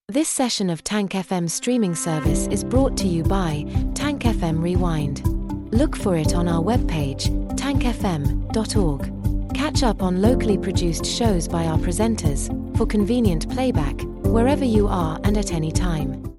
This session of Tank FM streaming service is brought to you by Tank FM Rewind. Look for it on our webpage, tankfm.org. Catch up on locally produced shows by our presenters, for convenient playback, wherever you are and at any time.